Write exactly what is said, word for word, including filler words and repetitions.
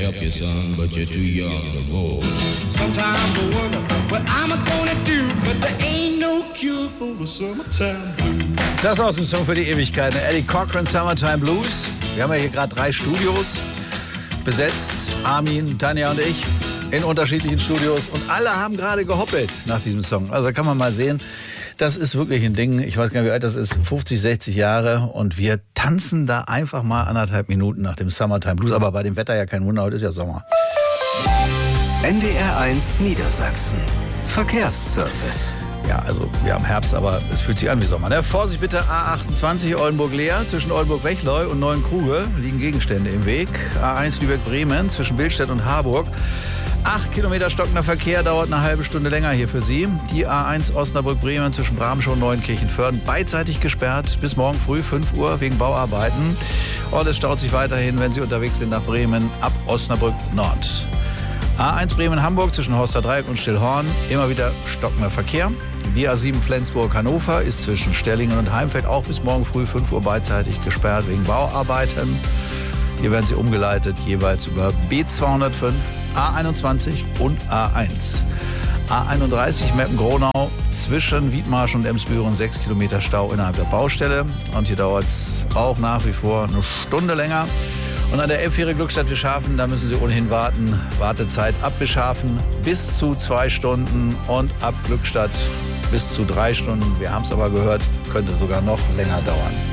help you, son, but you're too young to vote. Sometimes I wonder what I'm gonna do, but there ain't no cure for the summertime blues. Das ist auch ein Song für die Ewigkeit, ne? Eddie Cochran, Summertime Blues. Wir haben ja hier gerade drei Studios besetzt, Armin, Tanja und ich, in unterschiedlichen Studios. Und alle haben gerade gehoppelt nach diesem Song. Also da kann man mal sehen, das ist wirklich ein Ding. Ich weiß gar nicht, wie alt das ist, fünfzig, sechzig Jahre. Und wir tanzen da einfach mal anderthalb Minuten nach dem Summertime Blues. Aber bei dem Wetter ja kein Wunder, heute ist ja Sommer. N D R eins Niedersachsen. Verkehrsservice. Ja, also wir haben Herbst, aber es fühlt sich an wie Sommer. Ne? Vorsicht bitte, A achtundzwanzig Oldenburg-Leer. Zwischen Oldenburg-Wechleu und Neuenkruge liegen Gegenstände im Weg. A eins Lübeck-Bremen zwischen Billstedt und Harburg. Acht Kilometer stockender Verkehr, dauert eine halbe Stunde länger hier für Sie. Die A eins Osnabrück-Bremen zwischen Bramschau und Neunkirchen-Föhrden beidseitig gesperrt bis morgen früh fünf Uhr wegen Bauarbeiten. Und es staut sich weiterhin, wenn Sie unterwegs sind nach Bremen, ab Osnabrück Nord. A eins Bremen-Hamburg zwischen Horster Dreieck und Stillhorn, immer wieder stockender Verkehr. Die A sieben Flensburg-Hannover ist zwischen Sterlingen und Heimfeld auch bis morgen früh fünf Uhr beidseitig gesperrt wegen Bauarbeiten. Hier werden sie umgeleitet, jeweils über B zweihundertfünf, A einundzwanzig und A eins. A einunddreißig Meppen-Gronau zwischen Wiedmarsch und Emsbüren, sechs Kilometer Stau innerhalb der Baustelle. Und hier dauert es auch nach wie vor eine Stunde länger. Und an der Elbfähre Glückstadt-Wischhafen, da müssen Sie ohnehin warten. Wartezeit ab Wischhafen bis zu zwei Stunden und ab Glückstadt bis zu drei Stunden. Wir haben es aber gehört, könnte sogar noch länger dauern.